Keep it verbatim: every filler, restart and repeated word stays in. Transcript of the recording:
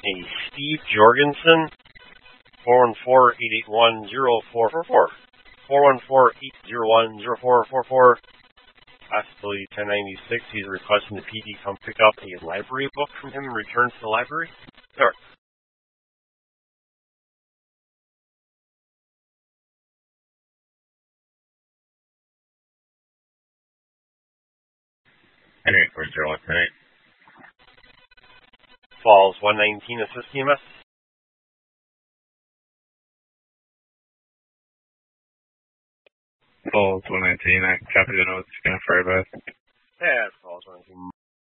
A Steve Jorgensen, four one four, eight eight one, zero four four four. four one four, eight zero one, zero four four four. Possibly ten ninety-six. He's requesting the P D come pick up a library book from him and return to the library. Sure. Henry four zero one tonight. Falls one nineteen, assist E M S. Falls one nineteen, I copy the notes, gonna fire back. Yeah, Falls one nineteen.